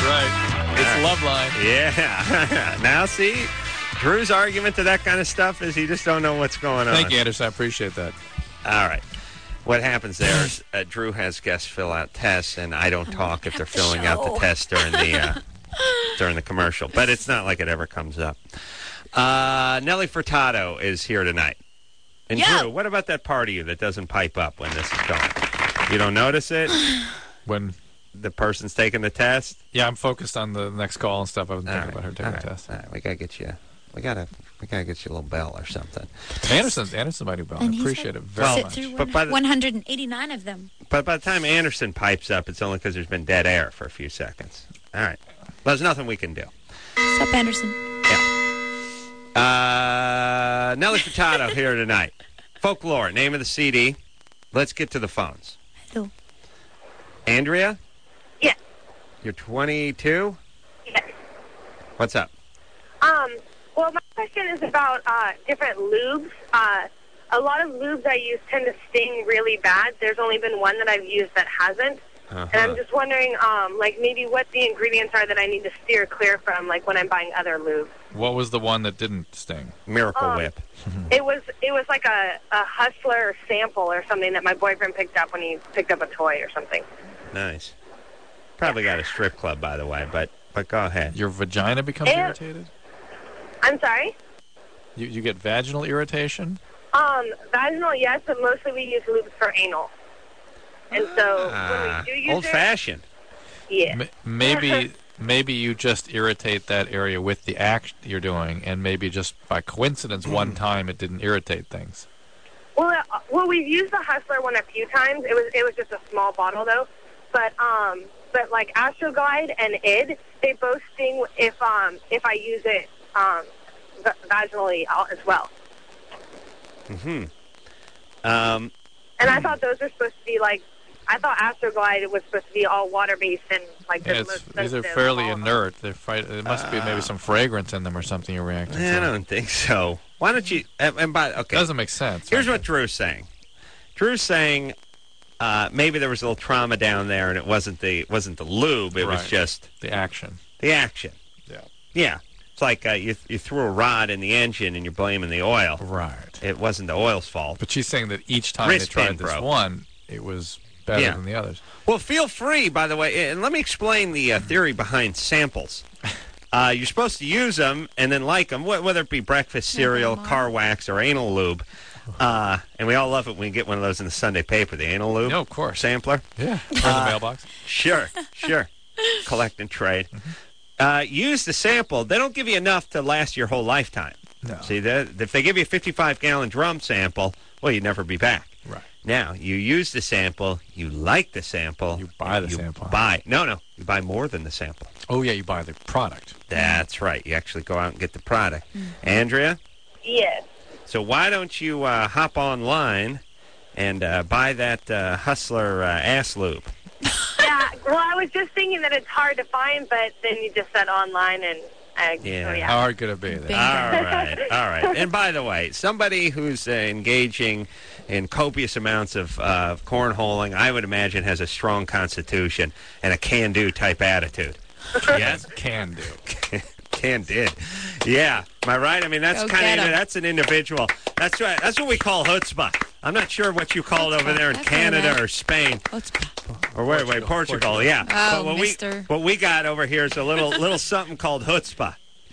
right. It's Love Line. Yeah. Now, see, Drew's argument to that kind of stuff is he just don't know what's going on. Thank you, Anderson. I appreciate that. All right. What happens there is Drew has guests fill out tests, and I don't talk if they're filling out the test during the commercial. But it's not like it ever comes up. Nelly Furtado is here tonight. And Drew, what about that part of you that doesn't pipe up when this is going? You don't notice it? When the person's taking the test? Yeah, I'm focused on the next call and stuff. I was thinking about her taking the test. All right, we gotta get you. We gotta get you a little bell or something. Anderson might do bell. I appreciate it very much. But by 189 of them. But by the time Anderson pipes up, it's only because there's been dead air for a few seconds. All right. Well, there's nothing we can do. What's up, Anderson? Yeah. Nelly Furtado here tonight. Folklore, name of the CD. Let's get to the phones. Hello. Andrea? Yes. You're 22? Yes. What's up? Well, my question is about different lubes. A lot of lubes I use tend to sting really bad. There's only been one that I've used that hasn't. And I'm just wondering, maybe what the ingredients are that I need to steer clear from, like when I'm buying other lubes. What was the one that didn't sting? Miracle Whip. It was like a Hustler sample or something that my boyfriend picked up when he picked up a toy or something. Nice. Probably got a strip club, by the way, but go ahead. Your vagina becomes irritated? I'm sorry? You get vaginal irritation? Vaginal, yes, but mostly we use lubes for anal. And so when we do use old-fashioned. Yeah. Maybe you just irritate that area with the act you're doing, and maybe just by coincidence one time it didn't irritate things. Well, we've used the Hustler one a few times. It was just a small bottle though, but like Astroglide and Id, they both sting if I use it vaginally as well. And I thought those were supposed to be like. I thought Astroglide was supposed to be all water-based and like these are fairly inert. There must be maybe some fragrance in them or something you're reacting to. I don't think so. Why don't you? Okay, doesn't make sense. Here's what Drew's saying. Drew's saying maybe there was a little trauma down there, and it wasn't the lube. It was just the action. The action. Yeah. Yeah. It's like you threw a rod in the engine and you're blaming the oil. Right. It wasn't the oil's fault. But she's saying that each time they tried this one, it was better than the others. Well, feel free, by the way, and let me explain the theory behind samples. You're supposed to use them and then like them, whether it be breakfast cereal, car wax, or anal lube. And we all love it when we get one of those in the Sunday paper, the anal lube. No, of course. Sampler. Yeah. Or in the mailbox. Sure. Collect and trade. Use the sample. They don't give you enough to last your whole lifetime. No. See, if they give you a 55-gallon drum sample, well, you'd never be back. Right. Now, you use the sample, you like the sample. You buy the sample. You buy more than the sample. Oh, yeah, you buy the product. That's right. You actually go out and get the product. Andrea? Yes. So why don't you hop online and buy that Hustler ass lube? Yeah, well, I was just thinking that it's hard to find, but then you just said online and... How hard could it be? All right. And by the way, somebody who's engaging in copious amounts of cornholing, I would imagine has a strong constitution and a can-do type attitude. Yes? Can-do. Can-did. Yeah. Am I right? I mean, that's that's an individual. That's right. That's what we call chutzpah. I'm not sure what you call it over there in Canada or Spain. Or wait, Portugal. Yeah. Oh, but what we got over here is a little something called chutzpah.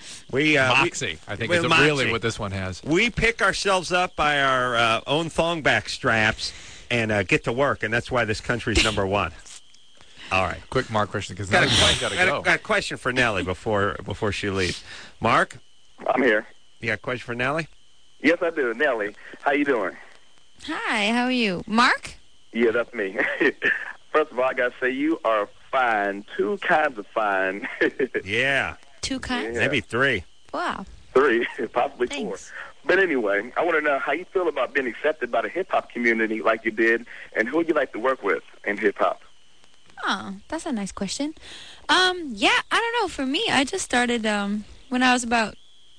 Moxie, I think, is really what this one has. We pick ourselves up by our own thongback straps and get to work, and that's why this country's number one. All right. Quick Mark question, because Nelly's got to go. Got a question for Nelly before she leaves. Mark? I'm here. You got a question for Nelly? Yes, I do. Nelly, how you doing? Hi, how are you? Mark? Yeah, that's me. First of all, I got to say you are fine. 2 kinds of fine. Yeah. 2 kinds? Yeah. Maybe 3. Wow. 3, possibly Thanks. 4. But anyway, I want to know how you feel about being accepted by the hip-hop community like you did, and who would you like to work with in hip-hop? Oh, that's a nice question. Yeah, I don't know. For me, I just started when I was about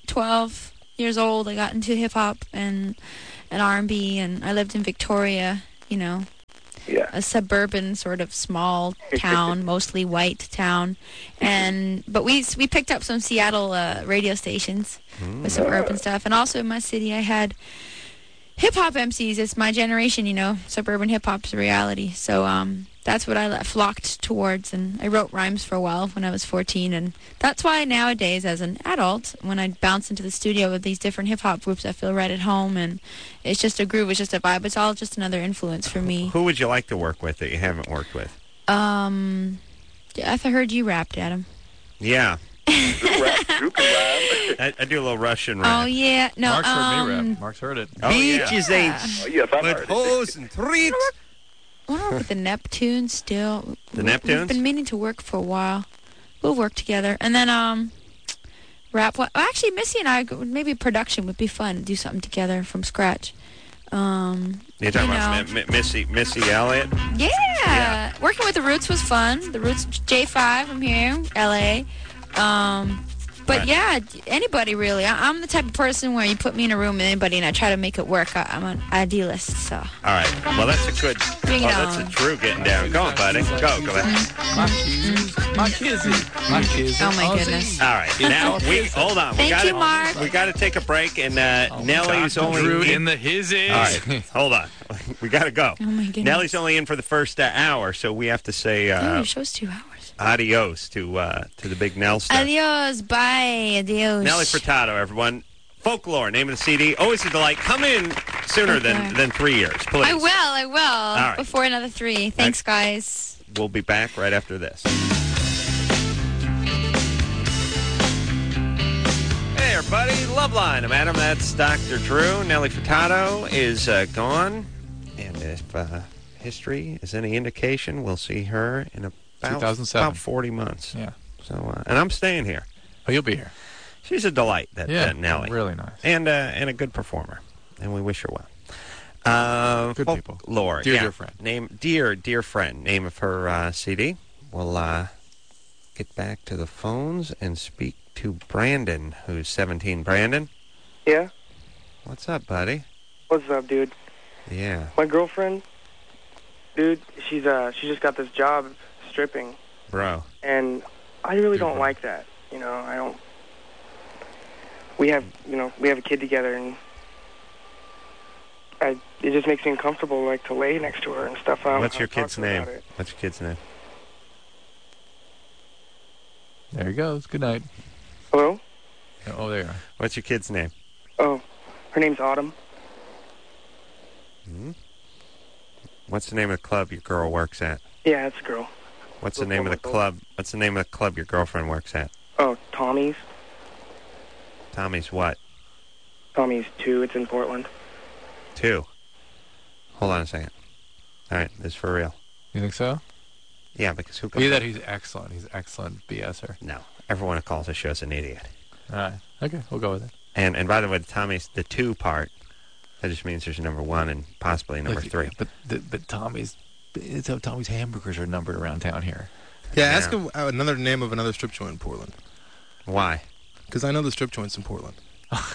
12 years old. I got into hip-hop and R&B, and I lived in Victoria, Yeah. a suburban sort of small town, mostly white town, but we picked up some Seattle radio stations with some urban stuff, and also in my city I had hip hop MCs. It's my generation, suburban hip hop's a reality. So that's what I flocked towards, and I wrote rhymes for a while when I was 14, and that's why nowadays, as an adult, when I bounce into the studio with these different hip hop groups, I feel right at home, and it's just a groove, it's just a vibe. It's all just another influence for me. Who would you like to work with that you haven't worked with? If I heard you rapped, Adam. Yeah. You can rap. I do a little Russian rap. Oh yeah, no. Mark's heard me rap. Mark's heard it. Oh, yeah. Oh, yes, I've heard it. hose and treats. I want to work with the Neptunes still. The We've Neptunes? been meaning to work for a while. We'll work together. And then rap. Well, actually, Missy and I, maybe production would be fun. Do something together from scratch. You're talking about Missy Elliott? Yeah. Working with the Roots was fun. The Roots, J5 from here, L.A. But yeah, anybody really. I'm the type of person where you put me in a room with anybody and I try to make it work. I'm an idealist, so. All right. Well, that's a good. Bring it that's on. a true getting down. Go on, buddy. Go ahead. My kizzy. Oh my goodness. All right. Now hold on. Thank you, Mark. We got to take a break, and Nellie's Dr. only Drew in the hizzies. All right. Hold on. We got to go. Oh my goodness. Nellie's only in for the first hour, so we have to say Oh, your show's 2 hours. adios to the big Nell stuff. Adios. Bye. Adios. Nellie Furtado, everyone. Folklore, name of the CD. Always a delight. Come in sooner than 3 years, please. I will. right. Before another 3. Thanks, guys. We'll be back right after this. Hey, everybody. Loveline. I'm Adam. That's Dr. Drew. Nellie Furtado is gone. And if history is any indication, we'll see her in about 2007. About 40 months. Yeah. So, and I'm staying here. Oh, you'll be here. She's a delight, that Nellie. Really nice. And a good performer. And we wish her well. Good people. Folklore. Dear friend. Dear friend. Name of her CD. We'll get back to the phones and speak to Brandon, who's 17. Brandon? Yeah? What's up, buddy? What's up, dude? Yeah. My girlfriend, dude, she just got this job stripping, Bro. and I really don't like that. I don't. We have a kid together, and it just makes me uncomfortable, like, to lay next to her and stuff. What's your kid's name? What's your kid's name? There he goes. Good night. Hello? Oh, there you are. What's your kid's name? Oh, her name's Autumn. What's the name of the club your girl works at? Yeah, it's a girl. What's the name of the club? What's the name of the club your girlfriend works at? Oh, Tommy's. Tommy's what? Tommy's 2. It's in Portland. 2. Hold on a second. All right, this is for real. You think so? Yeah, because who comes? Either that he's excellent. He's excellent BSer. No, everyone who calls the show's an idiot. All right. Okay, we'll go with it. And by the way, Tommy's the 2 part. That just means there's a number 1 and possibly a number 3. But Tommy's hamburgers are numbered around town here. Yeah, ask him another name of another strip joint in Portland. Why? Because I know the strip joints in Portland. How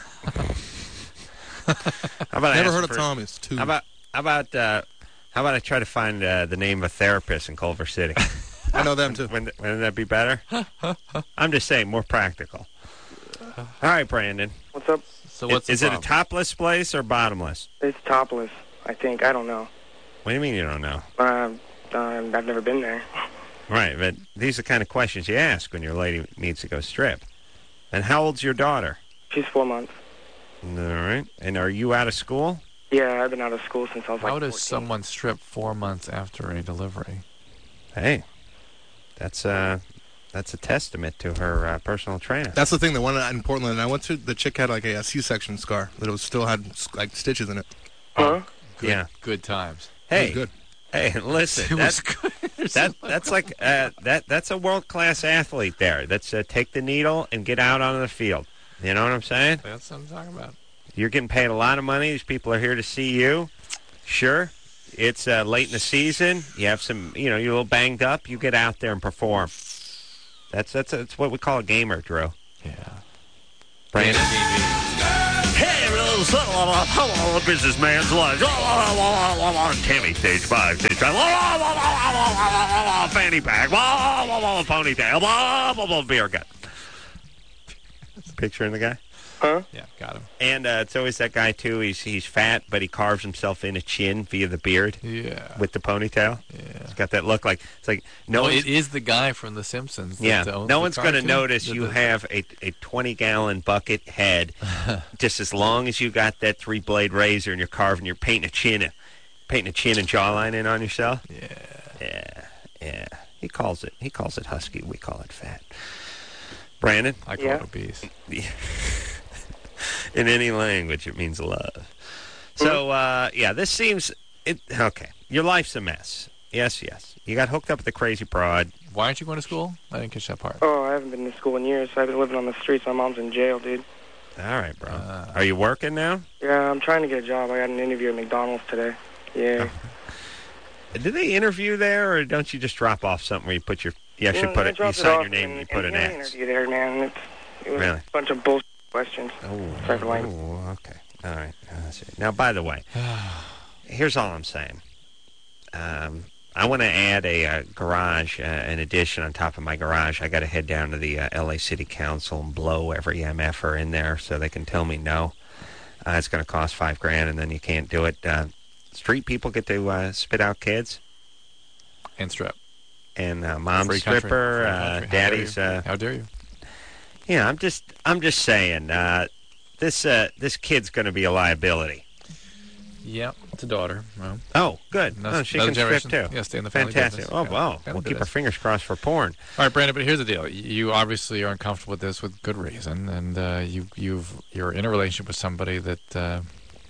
about Never heard of Tommy's. 2. How about I try to find the name of a therapist in Culver City? I know them too. Wouldn't that be better? I'm just saying, more practical. All right, Brandon. What's up? So what's Is the it a problem? topless place or bottomless? It's topless, I think. I don't know. What do you mean you don't know? I've never been there. Right, but these are the kind of questions you ask when your lady needs to go strip. And how old's your daughter? She's 4 months. All right. And are you out of school? Yeah, I've been out of school since I was How like does 14. someone strip 4 months after a delivery? Hey, that's a testament to her personal trainer. That's the thing. The one in Portland, I went to, the chick had like a C-section scar that still had like stitches in it. Huh? Yeah. Good times. Hey, Good. hey, listen, It was good. that's like that's a world-class athlete there. That's take the needle and get out onto the field. You know what I'm saying? That's what I'm talking about. You're getting paid a lot of money. These people are here to see you. Sure, it's late in the season. You have some, you're a little banged up. You get out there and perform. That's what we call a gamer, Drew. Yeah. Brandon. Harold Hello, businessman's lunch. Tammy, stage 5, stage 5. Fanny pack. Ponytail. Beer gut. Picturing the guy? Huh? Yeah, got him. And it's always that guy, too. He's fat, but he carves himself in a chin via the beard. Yeah. With the ponytail. Yeah. He's got that look like, it's like, No, it is the guy from The Simpsons. Yeah, that owns no the one's going to cartoon. notice you have a 20-gallon bucket head, just as long as you got that 3-blade razor and you're carving, you're painting a chin and jawline in on yourself. Yeah. He calls it husky. We call it fat. Brandon, I call it obese. in any language, it means love. So this seems okay. Your life's a mess. Yes. You got hooked up with the crazy broad. Why aren't you going to school? I didn't catch that part. Oh, I haven't been to school in years. I've been living on the streets. My mom's in jail, dude. All right, bro. Are you working now? Yeah, I'm trying to get a job. I got an interview at McDonald's today. Yeah. Do they interview there, or don't you just drop off something where you put your... You actually put it... You sign your name and you put an X. Interview there, man. It was Really? a bunch of bullshit questions. Sorry for language. Okay. All right. Now, by the way, here's all I'm saying. I want to add a garage, an addition on top of my garage. I got to head down to the L.A. City Council and blow every MFer in there so they can tell me no. It's going to cost $5,000, and then you can't do it. Street people get to spit out kids. And strip. And mom's Free country. stripper, daddy's... How dare you? Yeah, I'm just saying, this kid's going to be a liability. Yep, it's a daughter. Well, oh, good. Another, she can strip, too. Yeah, stay in the family Fantastic. business. Oh, wow. We'll keep our fingers crossed for porn. All right, Brandon, but here's the deal. You obviously are uncomfortable with this with good reason, and you're in a relationship with somebody that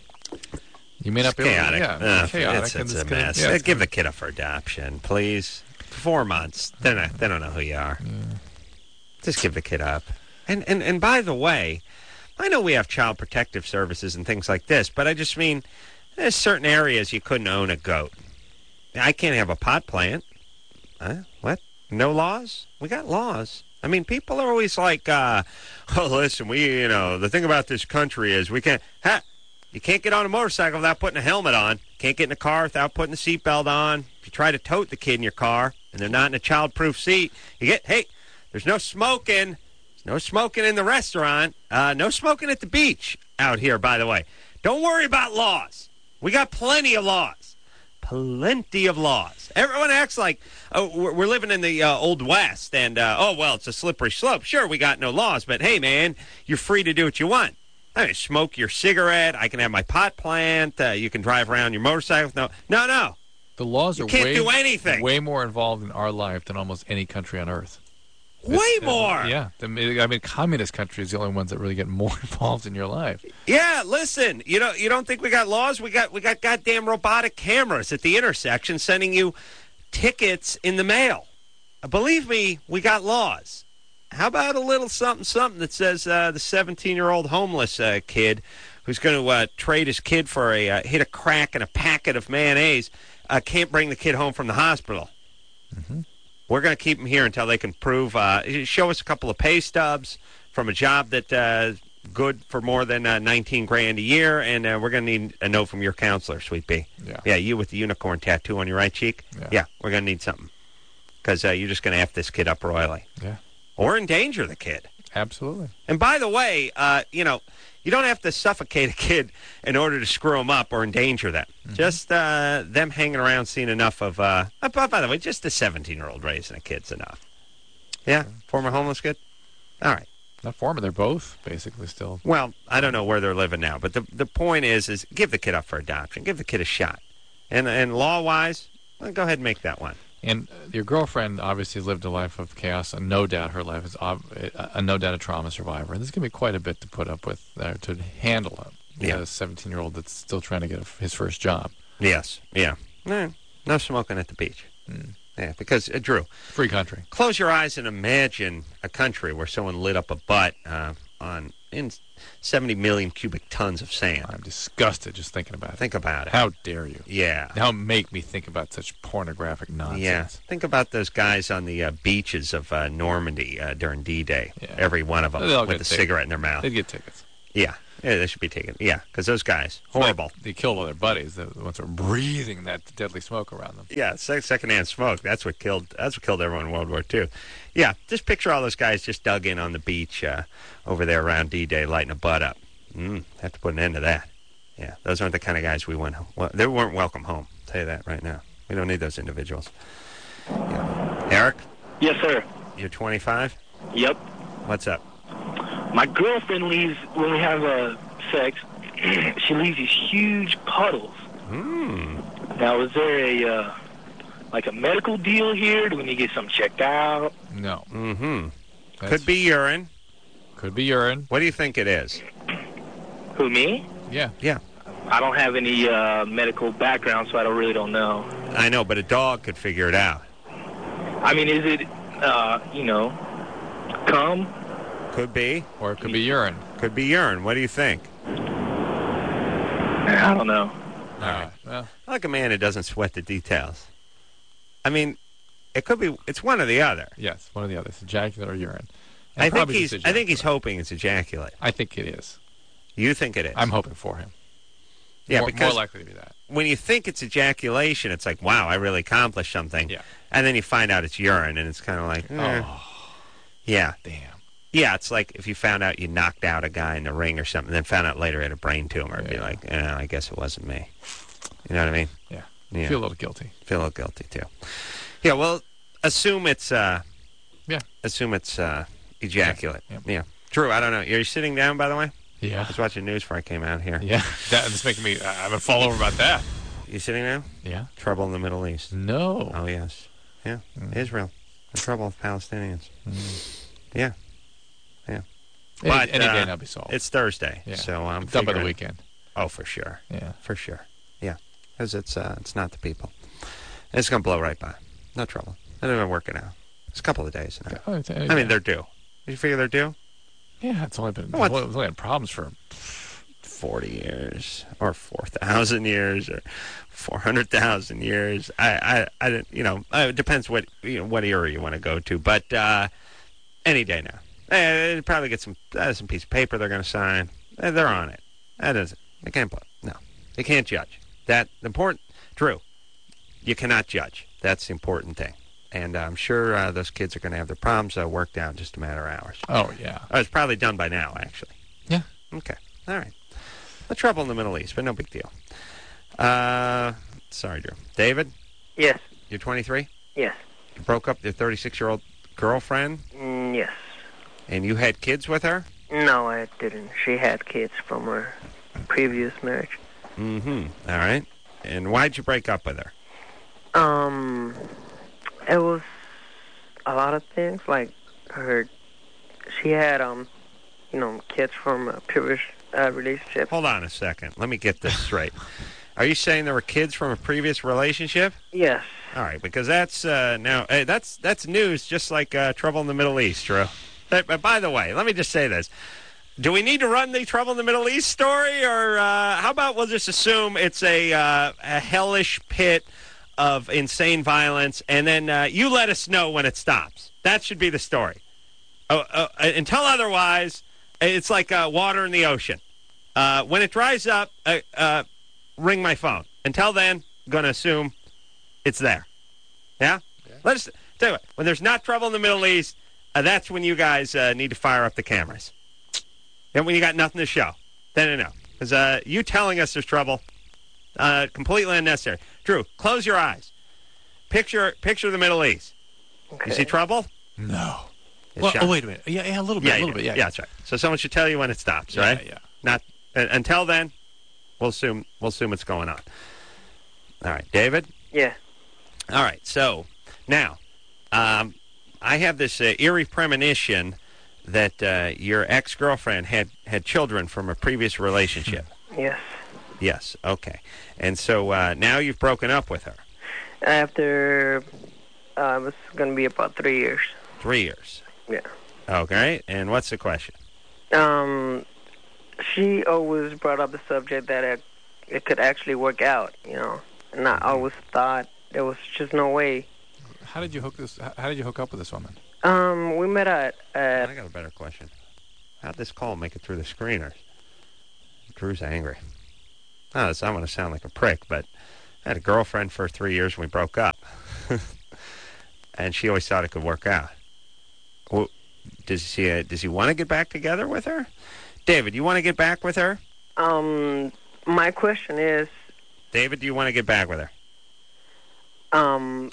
you may not be chaotic. able to... Yeah, chaotic. It's a mess. Give the kid up for adoption, please. 4 months. They don't know who you are. Yeah. Just give the kid up. And by the way, I know we have child protective services and things like this, but I just mean there's certain areas you couldn't own a goat. I can't have a pot plant. What? No laws? We got laws. I mean, people are always like, oh, listen, the thing about this country is we can't... You can't get on a motorcycle without putting a helmet on. Can't get in a car without putting a seatbelt on. If you try to tote the kid in your car and they're not in a child-proof seat, there's no smoking. There's no smoking in the restaurant. No smoking at the beach out here, by the way. Don't worry about laws. We got plenty of laws. Plenty of laws. Everyone acts like we're living in the Old West and, it's a slippery slope. Sure, we got no laws, but hey, man, you're free to do what you want. I mean, smoke your cigarette. I can have my pot plant. You can drive around your motorcycle. No. The laws are can't do anything. Way more involved in our life than almost any country on earth. Way more. Yeah. I mean, communist countries are the only ones that really get more involved in your life. Yeah, listen. You don't think we got laws? We got goddamn robotic cameras at the intersection sending you tickets in the mail. Believe me, we got laws. How about a little something that says the 17-year-old homeless kid who's going to trade his kid for a hit a crack and a packet of mayonnaise can't bring the kid home from the hospital. Mm-hmm. We're going to keep him here until they can prove, show us a couple of pay stubs from a job that good for more than $19,000 a year, and we're going to need a note from your counselor, Sweet Pea. Yeah, you with the unicorn tattoo on your right cheek. Yeah, we're going to need something because you're just going to F this kid up royally. Yeah. Or endanger the kid. Absolutely. And by the way, you don't have to suffocate a kid in order to screw them up or endanger them. Mm-hmm. Just them hanging around seeing enough of, by the way, just a 17-year-old raising a kid's enough. Yeah? Okay. Former homeless kid? All right. Not former, they're both basically still. Well, I don't know where they're living now, but the point is give the kid up for adoption. Give the kid a shot. And law-wise, go ahead and make that one. And your girlfriend obviously lived a life of chaos, and no doubt her life is no doubt a trauma survivor. And this is going to be quite a bit to put up with, to handle a 17-year-old that's still trying to get his first job. Yes, yeah. No smoking at the beach. Yeah, because, Drew. Free country. Close your eyes and imagine a country where someone lit up a butt in 70 million cubic tons of sand. I'm disgusted just thinking about it. Think about it. How dare you? Yeah. Now make me think about such pornographic nonsense. Yeah. Think about those guys on the beaches of Normandy during D-Day. Yeah. Every one of them with a cigarette in their mouth. They'd get tickets. Yeah. Yeah, they should be taken. Yeah, because those guys, horrible. They killed all their buddies, the ones who were breathing that deadly smoke around them. Yeah, secondhand smoke. That's what killed everyone in World War II. Yeah, just picture all those guys just dug in on the beach over there around D-Day, lighting a butt up. Have to put an end to that. Yeah, those aren't the kind of guys we went home. Well, they weren't welcome home. I'll tell you that right now. We don't need those individuals. Yeah. Eric? Yes, sir. You're 25? Yep. What's up? My girlfriend leaves, when we have sex, she leaves these huge puddles. Now, is there a medical deal here? Do we need to get something checked out? No. Could be urine. Could be urine. What do you think it is? Who, me? Yeah. Yeah. I don't have any medical background, so I really don't know. I know, but a dog could figure it out. I mean, is it, cum? Could be. Or it could be urine. Could be urine. What do you think? I don't know. All right. Well, I like a man who doesn't sweat the details. I mean, it could be. It's one or the other. yes, one of the others, ejaculate or urine. I And think probably just he's ejaculate. hoping it's ejaculate. I think it is. You think it is? I'm hoping for him. Yeah, more because likely to be that. when you think it's ejaculation, it's like, wow, I really accomplished something. Yeah. And then you find out it's urine, and it's kind of like, yeah. Damn. Yeah, it's like if you found out you knocked out a guy in the ring or something, then found out later he had a brain tumor. It'd be like, I guess it wasn't me. You know what I mean? Yeah. Yeah. Feel a little guilty. Feel a little guilty, too. Yeah, well, assume it's, assume it's ejaculate. Yeah. Drew, I don't know. Are you sitting down, by the way? Yeah. I was watching news before I came out here. Yeah. That's making me, I'm going to fall over about that. You sitting down? Yeah. Trouble in the Middle East. No. Oh, yes. Yeah. Israel. In trouble with Palestinians. Yeah. Yeah. But, any day now be solved. It's Thursday, Yeah. so I'm done by the figuring- weekend. Oh, for sure. Yeah. For sure. Yeah. Because it's not the people. It's going to blow right by. No trouble. They're not even working out. It's a couple of days now. Oh, it's I mean, they're due. You figure they're due? Yeah, it's only been What? it's only had problems for 40 years or 4,000 years or 400,000 years. I didn't, it depends what era you want to go to, but any day now. They probably get some piece of paper they're going to sign. They're on it. That isn't. They can't put. No, they can't judge. That important. Drew, you cannot judge. That's the important thing. And I'm sure those kids are going to have their problems worked out in just a matter of hours. Oh, yeah. It's probably done by now, actually. Yeah. Okay. All right. The trouble in the Middle East, but no big deal. Sorry, Drew. David? Yes. You're 23? Yes. You broke up with your 36-year-old girlfriend? Yes. And you had kids with her? No, I didn't. She had kids from her previous marriage. Mm-hmm. All right. And why'd you break up with her? It was a lot of things. Like she had kids from a previous relationship. Hold on a second. Let me get this straight. Are you saying there were kids from a previous relationship? Yes. All right, because that's that's news, just like trouble in the Middle East, Drew. But by the way, let me just say this. Do we need to run the trouble in the Middle East story, or how about we'll just assume it's a hellish pit of insane violence, and then you let us know when it stops. That should be the story. Until otherwise, it's like water in the ocean. When it dries up, ring my phone. Until then, I'm going to assume it's there. Yeah? Let's tell you what. When there's not trouble in the Middle East, that's when you guys need to fire up the cameras. And when you got nothing to show, then I know. Because you telling us there's trouble, completely unnecessary. Drew, close your eyes. Picture the Middle East. Okay. You see trouble? No. It's Well, shot. wait a minute. Yeah, a little bit. Yeah, that's right. So someone should tell you when it stops, right? Yeah. Not until then. We'll assume it's going on. All right, David. Yeah. All right. So now, I have this eerie premonition that your ex-girlfriend had children from a previous relationship. Yes. Yes. Okay. And so now you've broken up with her. After it was going to be about 3 years. 3 years. Yeah. Okay. And what's the question? She always brought up the subject that it could actually work out, and I always thought there was just no way. How did you hook up with this woman? We met at I got a better question. How'd this call make it through the screeners? Drew's angry. Oh, I want to sound like a prick, but I had a girlfriend for 3 years when we broke up. And she always thought it could work out. Well, does he want to get back together with her? David, you want to get back with her? My question is... David, do you want to get back with her? Who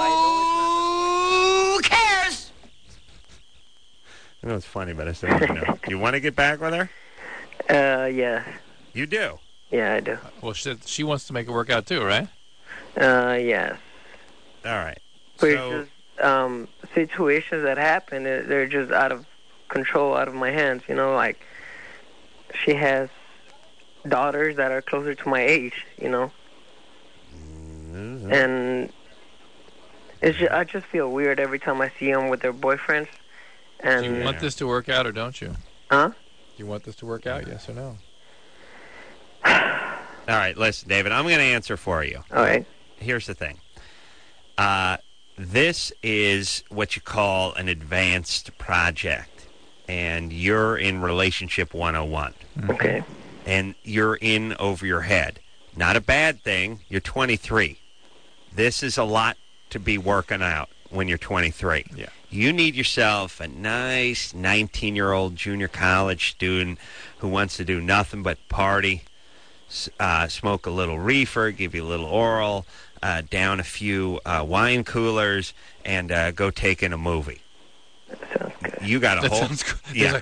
cares? I know it's funny, but I still want to know. Do you want to get back with her? Yeah. You do? Yeah, I do. Well, she wants to make it work out too, right? Yes. All right. But So, it's just, situations that happen, they're just out of control, out of my hands, you know, like, she has daughters that are closer to my age, you know, and I just feel weird every time I see them with their boyfriends. And Do you want this to work out or don't you? Huh? Do you want this to work out, yes or no? all right, listen, David, I'm going to answer for you. All right. Here's the thing. This is what you call an advanced project, and you're in relationship 101. Okay. And you're in over your head. Not a bad thing. You're 23. This is a lot to be working out when you're 23. Yeah. You need yourself a nice 19-year-old junior college student who wants to do nothing but party, smoke a little reefer, give you a little oral, down a few wine coolers, and go take in a movie. That sounds good. You got a That whole... sounds good. Yeah.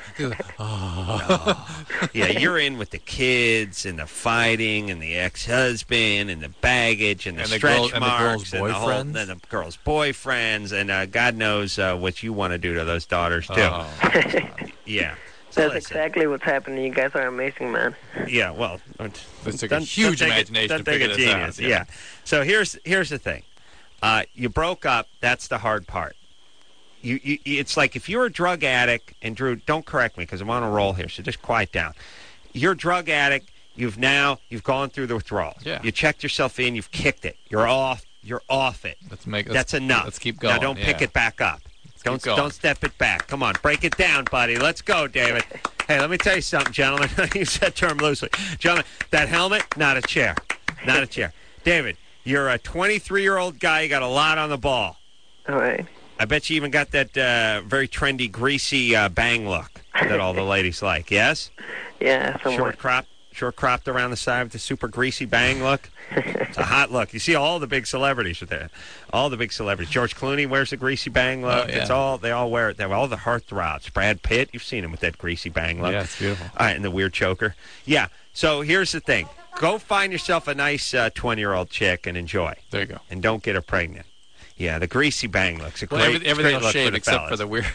Oh. Yeah, you're in with the kids and the fighting and the ex-husband and the baggage and the And the stretch girl- and the marks girl's and boyfriends? the girls' boyfriends and God knows what you want to do to those daughters too. Oh. Yeah. So That's listen, exactly what's happening. You guys are amazing, man. yeah, well, This took a huge imagination to figure this out. Yeah. So here's the thing. You broke up. That's the hard part. It's like if you're a drug addict, and Drew, don't correct me because I'm on a roll here, so just quiet down. You're a drug addict. You've gone through the withdrawal. Yeah. You checked yourself in. You've kicked it. You're off it. That's enough. Let's keep going. Now don't pick it back up. Don't step it back. Come on, break it down, buddy. Let's go, David. Hey, let me tell you something, gentlemen. I use that term loosely. Gentlemen, that helmet, not a chair. Not a chair. David, you're a 23-year-old guy. You got a lot on the ball. All right. I bet you even got that very trendy, greasy bang look that all the ladies like, yes? Yeah, somewhat. Short cropped around the side with the super greasy bang look. It's a hot look. You see all the big celebrities with that. All the big celebrities. George Clooney wears the greasy bang look. Oh, yeah. They all wear it. They have all the heartthrobs. Brad Pitt, you've seen him with that greasy bang look. Yeah, it's beautiful. All right, and the weird choker. Yeah, so here's the thing. Go find yourself a nice 20-year-old chick and enjoy. There you go. And don't get her pregnant. Yeah, the greasy bang looks a great, Everything great will look shave for the except fellas. for the weird.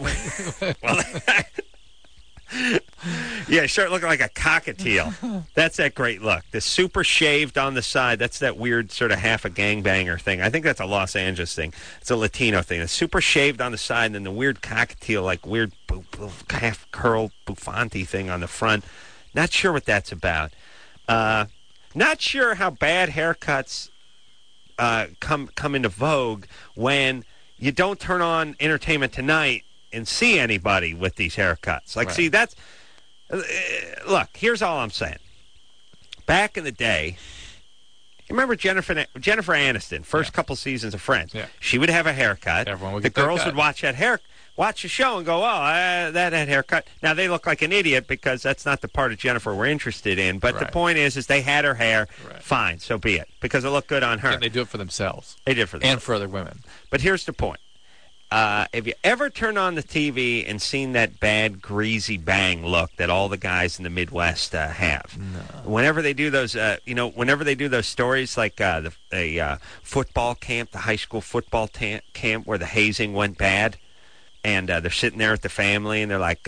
Yeah, start looking like a cockatiel. That's that great look. The super shaved on the side, that's that weird sort of half a gangbanger thing. I think that's a Los Angeles thing. It's a Latino thing. The super shaved on the side and then the weird cockatiel, like weird half curl buffonti thing on the front. Not sure what that's about. Not sure how bad haircuts come into vogue when you don't turn on Entertainment Tonight and see anybody with these haircuts. Like, Right. see, that's... look, here's all I'm saying. Back in the day, you remember Jennifer Aniston, first couple seasons of Friends? Yeah. She would have a haircut. Everyone would the get that girls cut. would watch the show and go, oh, that haircut. Now, they look like an idiot because that's not the part of Jennifer we're interested in. But the Right. point is they had her hair. Right. Fine, so be it. Because it looked good on her. And they do it for themselves. They did for them. And for other women. But here's the point. Have you ever turned on the TV and seen that bad, greasy bang look that all the guys in the Midwest have? No. Whenever they do those, whenever they do those stories like the football camp, the high school football camp where the hazing went bad, and they're sitting there with the family, and they're like,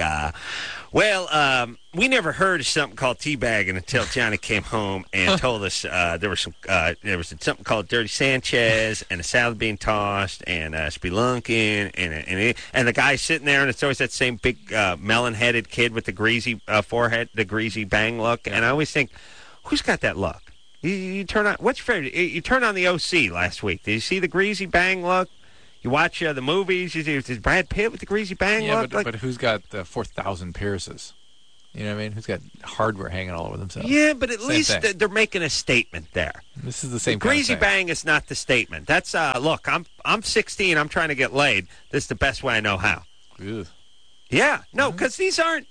we never heard of something called teabagging until Johnny came home and told us there was something called Dirty Sanchez and a salad being tossed and spelunking and the guy sitting there, and it's always that same big melon-headed kid with the greasy forehead, the greasy bang look. And I always think, who's got that look? You turn on what's your favorite? You turned on the OC last week. Did you see the greasy bang look? You watch the movies. You see Brad Pitt with the greasy bang look. But who's got 4,000 Pierces? You know what I mean? Who's got hardware hanging all over themselves? Yeah, but at Same least thing. they're making a statement there. This is the same The greasy kind of thing. bang is not the statement. That's look, I'm 16. I'm trying to get laid. This is the best way I know how. Ugh. Yeah, no, because these aren't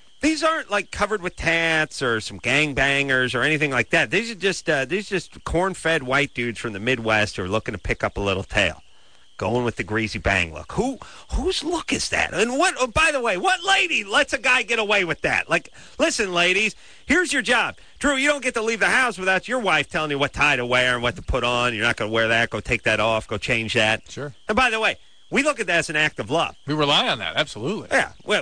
like covered with tats or some gangbangers or anything like that. These are just corn-fed white dudes from the Midwest who are looking to pick up a little tail, going with the greasy bang look. Whose look is that? And what? Oh, by the way, what lady lets a guy get away with that? Like, listen, ladies, here's your job, Drew. You don't get to leave the house without your wife telling you what tie to wear and what to put on. You're not going to wear that. Go take that off. Go change that. Sure. And by the way, we look at that as an act of love. We rely on that, absolutely. Yeah, well,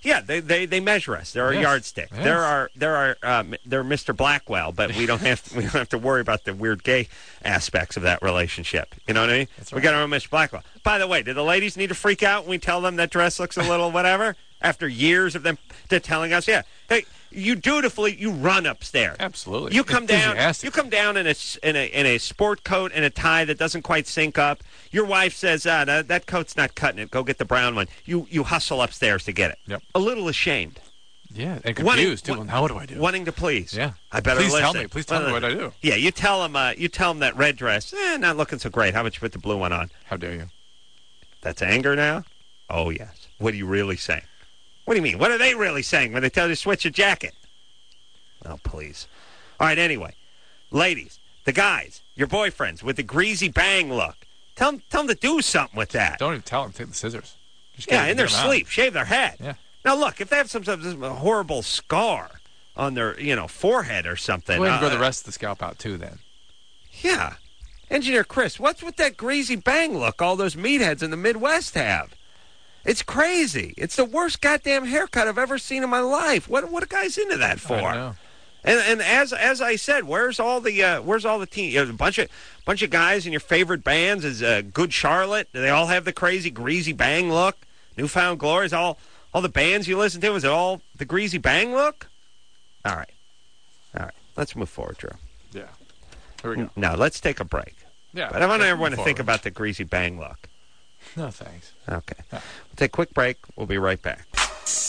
they measure us. They're our Yes. yardstick. Yes. They're Mr. Blackwell, but we don't have to worry about the weird gay aspects of that relationship. You know what I mean? That's We right. got our own Mr. Blackwell. By the way, do the ladies need to freak out when we tell them that dress looks a little whatever? After years of them telling us, yeah, hey, you dutifully run upstairs. Absolutely. You come down. Enthusiastic. You come down in a sport coat and a tie that doesn't quite sync up. Your wife says, that coat's not cutting it. Go get the brown one. You hustle upstairs to get it. Yep. A little ashamed. Yeah, and confused, too. Now what do I do? Wanting to please. Yeah. I better Please listen. tell me. Please tell me what I do. Yeah, you tell them that red dress, not looking so great. How about you put the blue one on? How dare you? That's anger now? Oh, yes. What are you really saying? What do you mean? What are they really saying when they tell you to switch your jacket? Oh, please. All right, anyway. Ladies, the guys, your boyfriends with the greasy bang look, tell them to do something with that. Don't even tell them. Take the scissors. Just Yeah, get in their them out. sleep. Shave their head. Yeah. Now, look, if they have some horrible scar on their, forehead or something. Go ahead and grow the rest of the scalp out, too, then. Yeah. Engineer Chris, what's with that greasy bang look all those meatheads in the Midwest have? It's crazy. It's the worst goddamn haircut I've ever seen in my life. What are guys into that for? I know. And as I said, where's all the team? A bunch of guys in your favorite bands is Good Charlotte. Do they all have the crazy greasy bang look? Newfound Glory, is all the bands you listen to, is it all the greasy bang look? All right. Let's move forward, Drew. Yeah. Here we go. Now let's take a break. Yeah. But I want let's everyone move to think forward. about the greasy bang look. No, thanks. Okay. We'll take a quick break. We'll be right back.